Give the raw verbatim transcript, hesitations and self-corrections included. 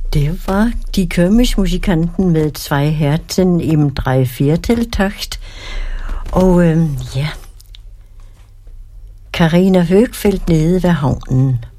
Det var Die Kirmesmusikanten med Zwei Herzen im Dreivierteltakt. Og øhm, ja, Carina Høgfeldt nede ved havnen.